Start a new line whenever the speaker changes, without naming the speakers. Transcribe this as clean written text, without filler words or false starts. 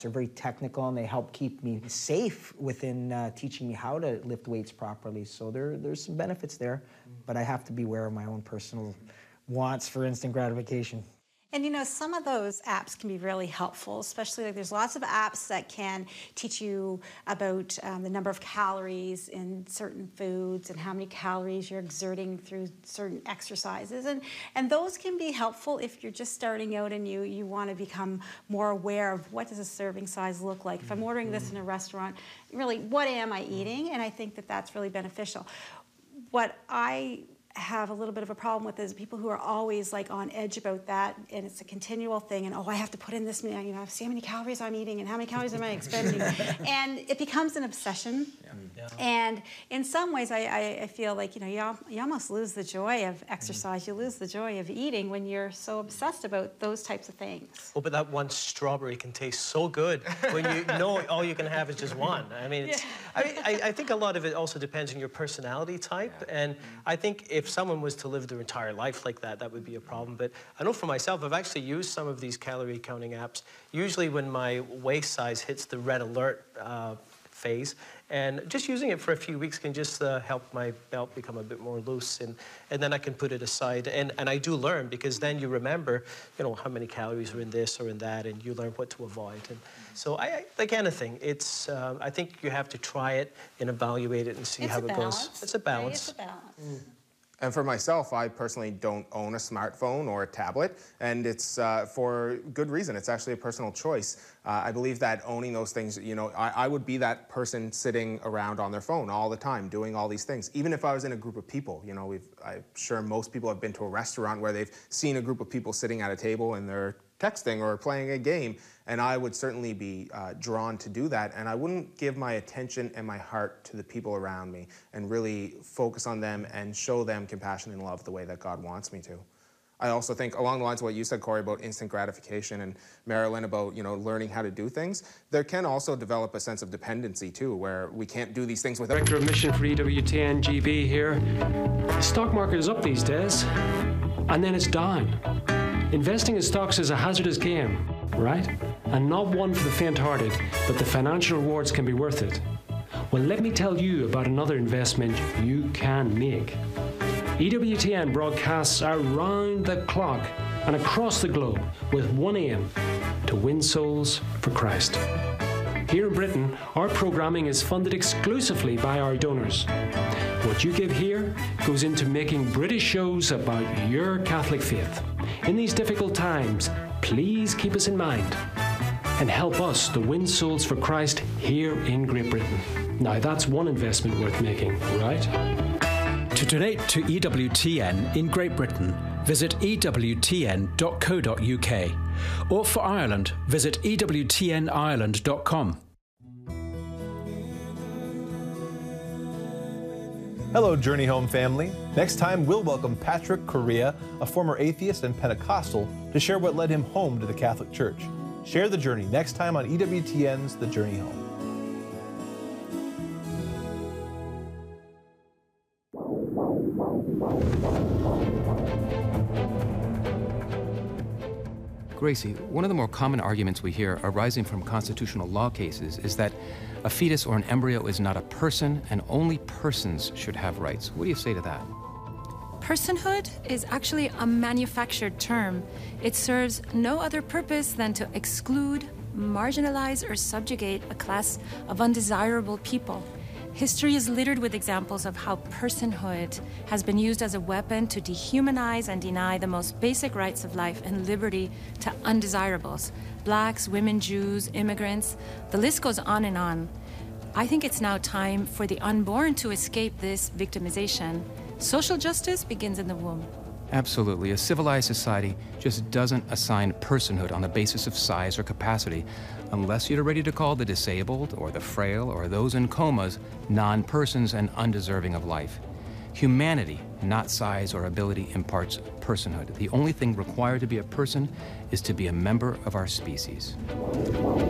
They're very technical, and they help keep me safe within teaching me how to lift weights properly. So there's some benefits there, but I have to be aware of my own personal wants for instant gratification.
And you know, some of those apps can be really helpful, especially like there's lots of apps that can teach you about the number of calories in certain foods and how many calories you're exerting through certain exercises. And those can be helpful if you're just starting out and you want to become more aware of what does a serving size look like. If I'm ordering this in a restaurant, really, what am I eating? And I think that that's really beneficial. What I have a little bit of a problem with is people who are always like on edge about that, and it's a continual thing, and oh, I have to put in this, you know, see how many calories I'm eating and how many calories am I expending, and it becomes an obsession. Yeah. And in some ways I feel like, you know, you almost lose the joy of exercise, you lose the joy of eating when you're so obsessed about those types of things.
Oh, but that one strawberry can taste so good when you know all you can have is just one. I mean, it's, I think a lot of it also depends on your personality type, and I think if someone was to live their entire life like that, that would be a problem. But I know for myself, I've actually used some of these calorie counting apps, usually when my waist size hits the red alert phase, and just using it for a few weeks can just help my belt become a bit more loose, and then I can put it aside, and I do learn, because then you remember, you know, how many calories are in this or in that, and you learn what to avoid. And so like anything, it's I think you have to try it and evaluate it and see how it goes. It's a balance.
It's a balance.
And for myself, I personally don't own a smartphone or a tablet, and it's for good reason. It's actually a personal choice. I believe that owning those things, you know, I would be that person sitting around on their phone all the time, doing all these things. Even if I was in a group of people, you know, I'm sure most people have been to a restaurant where they've seen a group of people sitting at a table and they're texting or playing a game, and I would certainly be drawn to do that, and I wouldn't give my attention and my heart to the people around me and really focus on them and show them compassion and love the way that God wants me to. I also think, along the lines of what you said, Corey, about instant gratification, and Marilyn about, you know, learning how to do things, there can also develop a sense of dependency too, where we can't do these things without...
Director of Mission for EWTN GB here. The stock market is up these days, and then it's down. Investing in stocks is a hazardous game, right? And not one for the faint-hearted, but the financial rewards can be worth it. Well, let me tell you about another investment you can make. EWTN broadcasts around the clock and across the globe with one aim: to win souls for Christ. Here in Britain, our programming is funded exclusively by our donors. What you give here goes into making British shows about your Catholic faith. In these difficult times, please keep us in mind and help us to win souls for Christ here in Great Britain. Now, that's one investment worth making, right?
To donate to EWTN in Great Britain, visit ewtn.co.uk, or for Ireland, visit ewtnireland.com.
Hello, Journey Home family. Next time, we'll welcome Patrick Correa, a former atheist and Pentecostal, to share what led him home to the Catholic Church. Share the journey next time on EWTN's The Journey Home.
Gracie, one of the more common arguments we hear arising from constitutional law cases is that a fetus or an embryo is not a person and only persons should have rights. What do you say to that?
Personhood is actually a manufactured term. It serves no other purpose than to exclude, marginalize, or subjugate a class of undesirable people. History is littered with examples of how personhood has been used as a weapon to dehumanize and deny the most basic rights of life and liberty to undesirables. Blacks, women, Jews, immigrants, the list goes on and on. I think it's now time for the unborn to escape this victimization. Social justice begins in the womb.
Absolutely. A civilized society just doesn't assign personhood on the basis of size or capacity, unless you're ready to call the disabled or the frail or those in comas non-persons and undeserving of life. Humanity, not size or ability, imparts personhood. The only thing required to be a person is to be a member of our species.